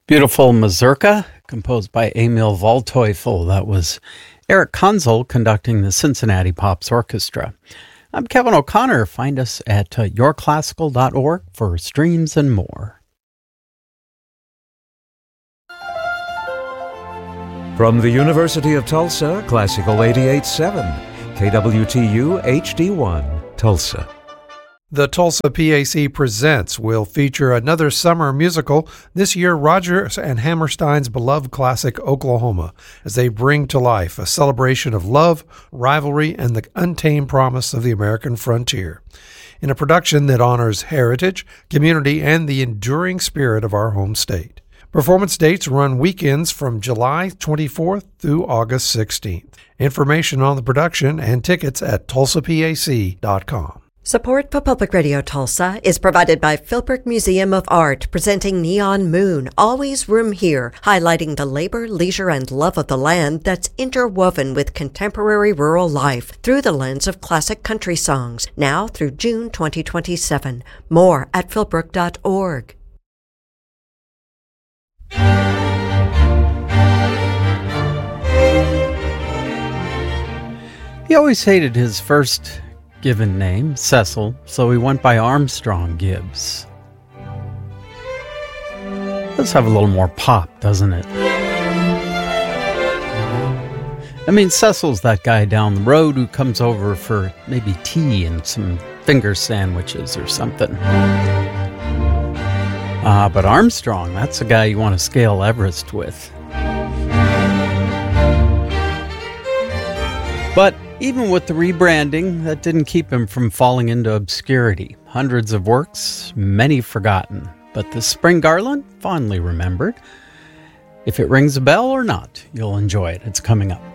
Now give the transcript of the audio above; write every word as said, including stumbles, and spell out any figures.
Beautiful Mazurka, composed by Emil Waldteufel. That was Eric Konzel conducting the Cincinnati Pops Orchestra. I'm Kevin O'Connor. Find us at uh, your classical dot org for streams and more. From the University of Tulsa, Classical eighty-eight point seven, K W T U H D one, Tulsa. The Tulsa P A C Presents will feature another summer musical, this year Rodgers and Hammerstein's beloved classic Oklahoma, as they bring to life a celebration of love, rivalry, and the untamed promise of the American frontier. In a production that honors heritage, community, and the enduring spirit of our home state. Performance dates run weekends from July twenty-fourth through August sixteenth. Information on the production and tickets at tulsa p a c dot com. Support for Public Radio Tulsa is provided by Philbrook Museum of Art, presenting Neon Moon, Always Room Here, highlighting the labor, leisure, and love of the land that's interwoven with contemporary rural life through the lens of classic country songs, now through June twenty twenty-seven. More at philbrook dot org. He always hated his first given name, Cecil, so he went by Armstrong Gibbs. Does have a little more pop, doesn't it? I mean, Cecil's that guy down the road who comes over for maybe tea and some finger sandwiches or something. Ah, uh, but Armstrong, that's a guy you want to scale Everest with. But even with the rebranding, that didn't keep him from falling into obscurity. Hundreds of works, many forgotten, but the Spring Garland, fondly remembered. If it rings a bell or not, you'll enjoy it. It's coming up.